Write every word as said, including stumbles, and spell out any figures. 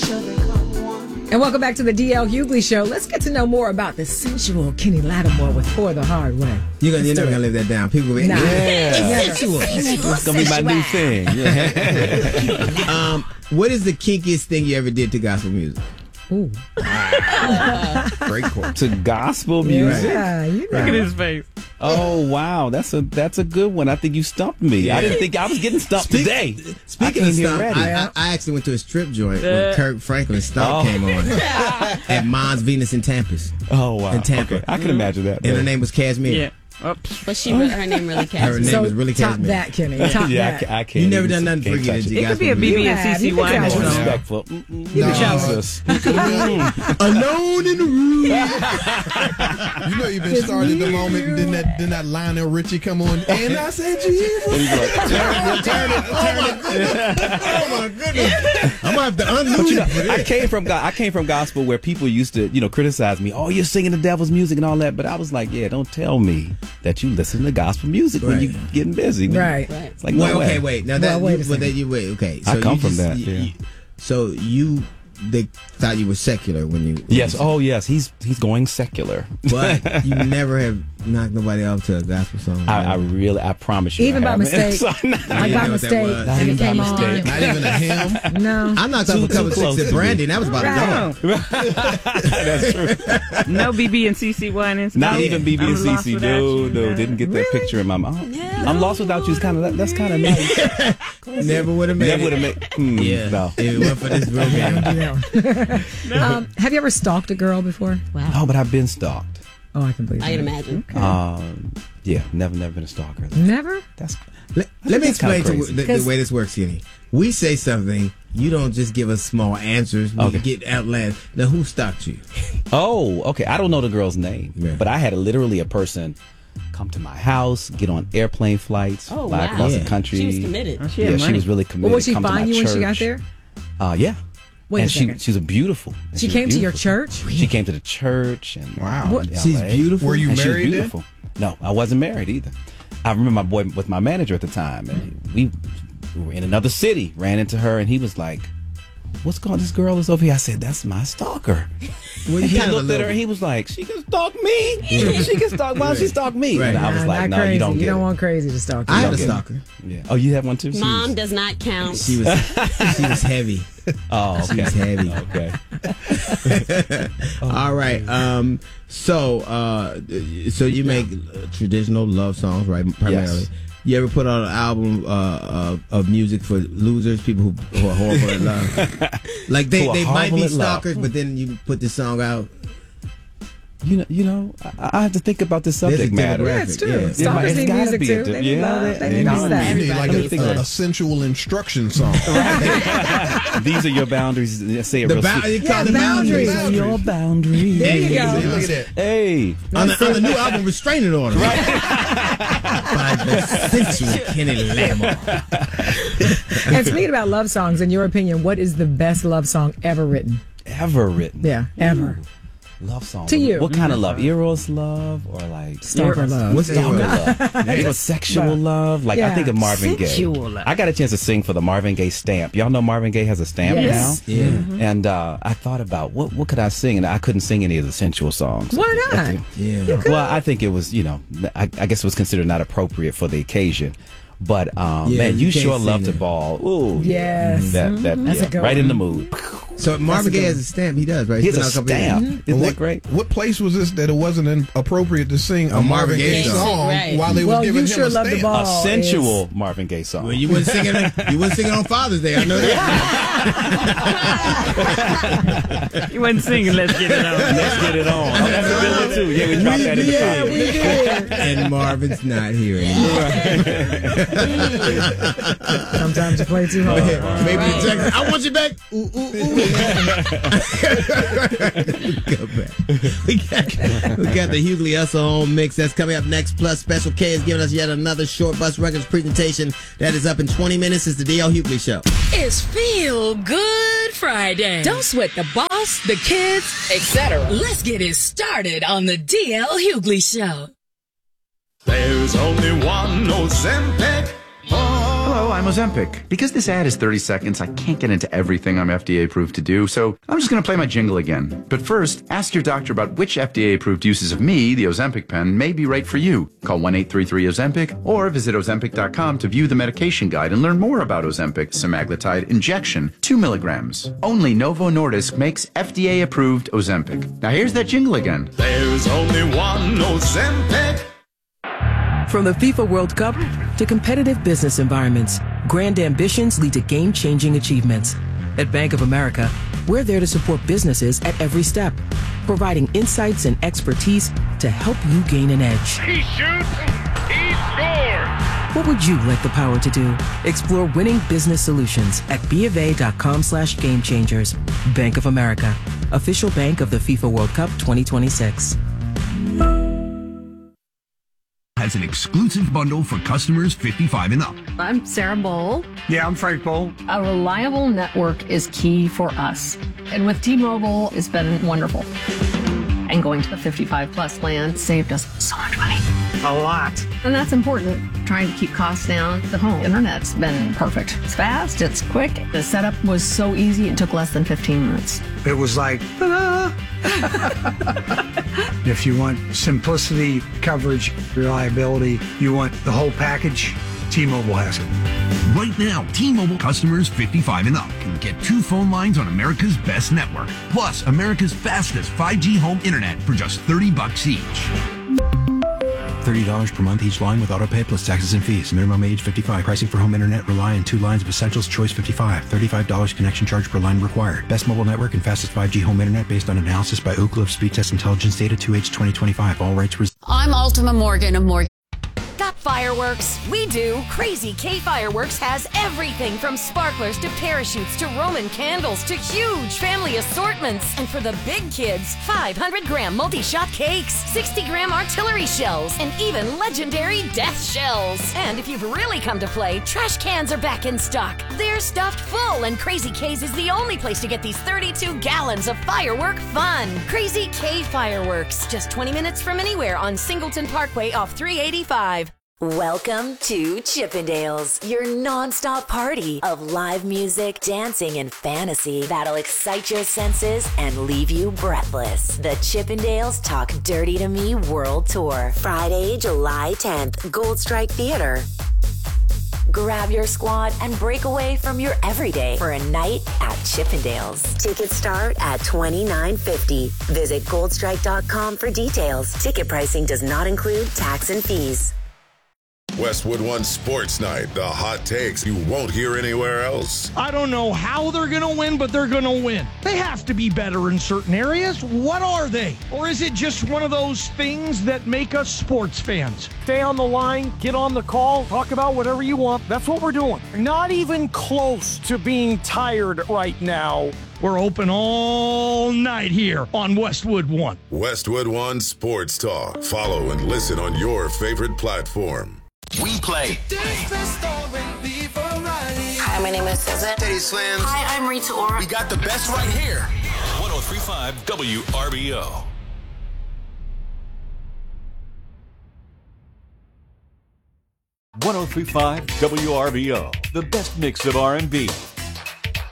And welcome back to the D L Hughley Show. Let's get to know more about the sensual Kenny Lattimore with For the Hard Way. You're, gonna, you're never going to live that down. People will be, nah. yeah. Sensual. It's going to be my new thing. Yeah. um, what is the kinkiest thing you ever did to gospel music? Ooh. Great quote. To gospel music? Yeah, you know. Look at his face. Oh, wow. That's a that's a good one. I think you stumped me. Yeah. I didn't think I was getting stumped Speak, today. Speaking of stump, I, I actually went to a strip joint uh, when Kirk Franklin Stump oh. came on at Mons Venus in Tampus. Oh, wow. In Tampa. Okay. I can imagine that. And her name was Cashmere. Yeah. Oops. But she, her name really Cashmere. Her name so was really top Cashmere. that, Kenny. Top yeah, that. I, I can't. You never done nothing freaky, did you? It could be a B B and C C wine. Disrespectful. Jesus. Alone in the room. You know you've been started the moment, and then that then that Lionel Richie come on, and I said Jesus. Turn it, turn it, turn it. Oh my goodness! I'm gonna have to unmute But you know, it. I came from I came from gospel where people used to, you know, criticize me. Oh, you're singing the devil's music and all that. But I was like, yeah, don't tell me that you listen to gospel music right. when you're getting busy. Right. Right. It's like, Wait, no okay, way. wait. Now that well, wait you, well, that you wait. Okay, I come you from just, that. You, Yeah. you, so you, they thought you were secular when you. Yes. Oh, yes. He's he's going secular. But you never have knocked nobody off to a gospel song. I, I really, I promise you. Even I by haven't. mistake. So, Like by know what mistake. that was. Not And even it by came mistake. on. Not even a hymn. No. I knocked off Too- a couple too close sticks to of me. brandy, and that was about a dog. That's true. No B B and C C wine and stuff. Not even B B and I'm C lost C. without No, you. no, didn't get that Really? picture in my mind. I'm lost without you. Is kind of that's kind of nice. Never would have made Never it. would have made. Mm, Yeah, No. if it went for this romance. um, have you ever stalked a girl before? Wow. No, but I've been stalked. Oh, I can believe I that. can imagine. Um, yeah, never, never been a stalker. Never? That's Let, let me that's kinda explain to crazy. the, the way this works, Kenny. We say something, you don't just give us small answers. We Okay. get outland. Now, who stalked you? Oh, okay. I don't know the girl's name, Yeah. but I had literally a person come to my house, get on airplane flights, Oh, fly wow. across Yeah. the country. She was committed. Oh, she Yeah, had she money. was really committed. Well, would she come to my find you when she got church. there? Uh, yeah. Wait and a she second. she was beautiful. And She was came to your beautiful. church? She came to the church and Wow. What? in She's L A. beautiful. Were you And she was married then? beautiful. No, I wasn't married either. I remember my boy with my manager at the time, and we, we were in another city. Ran into her, and he was like, "What's going on? This girl is over here." I said, "That's my stalker." Well, And he kind of looked at her, and he was like, "She can stalk me. She can stalk. Why don't she stalk me?" Right. And I was Nah, like, not "No, crazy. you don't get You don't it." want crazy to stalk you. I had a Okay. stalker. Yeah. Oh, you have one too? Mom does not count. She was she was heavy. Oh, She okay. was heavy. Okay. All right. Um. So, uh, so you make uh, traditional love songs, right? Primarily. Yes. You ever put on an album uh, of, of music for losers, people who, who are horrible at love? Like they, Who are they might horrible be at love. stalkers, but then you put this song out. You know, you know, I, I have to think about this There's a subject matter. Yeah, it's true. Yeah. Yeah, Stalkers it's need gotta music be a too. di- They need yeah. love. They Yeah. need all You that. need like Let me a, think a, about a it. sensual instruction song. These are your boundaries. Say it The real ba- sweet. you call Yeah, the boundaries. boundaries. Boundaries. Your boundaries. There you go. Look at that. Hey. On the, on the new album, Restraining Order. Right. By the sensual Kenny Lattimore. And speaking about love songs, in your opinion, what is the best love song ever written? Ever written. Yeah, ever. Love song. To you. What kind of love? Eros love or like Stalker love. What's Stalker Eros? love? You know, sexual love. Like I Yeah. think of Marvin Sensual Gaye. love. I got a chance to sing for the Marvin Gaye stamp. Y'all know Marvin Gaye has a stamp Yes. now. Yeah. And uh, I thought about what what could I sing, and I couldn't sing any of the sensual songs. Why not? I think- Yeah. Well, I think it was, you know, I, I guess it was considered not appropriate for the occasion. But um, Yeah, man, you you can't sure sing love to that. ball. Ooh, Yes. that that That's a yeah, good right one. in the mood. So Marvin Gaye has a stamp. He does, right? He has He's a been out couple years. stamp. Isn't what, that great? What place was this that it wasn't inappropriate to sing a, A Marvin Marvin Gaye Gaye song song. Right. while they Well, were giving you him sure a love the stamp? ball. A Oh, sensual Marvin Gaye song. Well, you wouldn't sing it. You wouldn't sing it on Father's Day. I know that. You wasn't singing Let's Get It On. Let's get it on. Oh, that's a good one too. Yeah, we dropped that in the yeah, fire. we did. And Marvin's not here anymore. Sometimes you play too hard. Maybe Right. the Jackson, I want you back. Ooh, ooh, ooh. Go back. We got, we got the Hughley Hustle Home Mix that's coming up next. Plus, Special K is giving us yet another Short Bus Records presentation that is up in twenty minutes. It's the D L Hughley Show. It's Feel Good Friday. Don't sweat the boss, the kids, et cetera. Let's get it started on the D L Hughley Show. There's only one Ozempic. Hello, I'm Ozempic. Because this ad is thirty seconds, I can't get into everything I'm F D A approved to do, so I'm just going to play my jingle again. But first, ask your doctor about which F D A approved uses of me, the Ozempic pen, may be right for you. Call one eight three three Ozempic or visit Ozempic dot com to view the medication guide and learn more about Ozempic semaglutide injection, two milligrams. Only Novo Nordisk makes F D A approved Ozempic. Now here's that jingle again. There's only one Ozempic. From the FIFA World Cup to competitive business environments, grand ambitions lead to game-changing achievements. At Bank of America, we're there to support businesses at every step, providing insights and expertise to help you gain an edge. He shoots, he scores! What would you like the power to do? Explore winning business solutions at bofa.com slash game changers. Bank of America, official bank of the FIFA World Cup twenty twenty-six. Has an exclusive bundle for customers fifty-five and up. I'm Sarah Bowl. Yeah, I'm Frank Bowl. A reliable network is key for us. And with T-Mobile, it's been wonderful. And going to the fifty-five plus plan saved us so much money. A lot. And that's important. Trying to keep costs down. The home internet's been perfect. It's fast, it's quick. The setup was so easy, it took less than fifteen minutes. It was like, ta-da! If you want simplicity, coverage, reliability, you want the whole package, T-Mobile has it. Right now, T-Mobile customers fifty-five and up can get two phone lines on America's best network, plus America's fastest five G home internet for just thirty bucks each. thirty dollars per month each line with autopay plus taxes and fees. Minimum age fifty-five. Pricing for home internet rely on two lines of Essentials Choice fifty-five. thirty-five dollars connection charge per line required. Best mobile network and fastest five G home internet based on analysis by Ookla of Speed Test Intelligence Data two H twenty twenty-five. All rights reserved. I'm Ultima Morgan of Morgan. Got fireworks? We do. Crazy K Fireworks has everything from sparklers to parachutes to Roman candles to huge family assortments. And for the big kids, five hundred gram multi-shot cakes, sixty gram artillery shells, and even legendary death shells. And if you've really come to play, trash cans are back in stock. They're stuffed full, and Crazy K's is the only place to get these thirty-two gallons of firework fun. Crazy K Fireworks, just twenty minutes from anywhere on Singleton Parkway off three eighty-five. Welcome to Chippendales, your non-stop party of live music, dancing, and fantasy that'll excite your senses and leave you breathless. The Chippendales Talk Dirty to Me World Tour, Friday, July tenth, Gold Strike Theater. Grab your squad and break away from your everyday for a night at Chippendales. Tickets start at twenty-nine fifty. Visit gold strike dot com for details. Ticket pricing does not include tax and fees. Westwood One Sports Night, the hot takes you won't hear anywhere else. I don't know how they're going to win, but they're going to win. They have to be better in certain areas. What are they? Or is it just one of those things that make us sports fans? Stay on the line, get on the call, talk about whatever you want. That's what we're doing. Not even close to being tired right now. We're open all night here on Westwood One. Westwood One Sports Talk. Follow and listen on your favorite platform. We play. Hi, my name is Susan. Teddy Slim. Hi, I'm Rita Ora. We got the best right here. one oh three point five W R B O. one oh three point five W R B O. The best mix of R and B,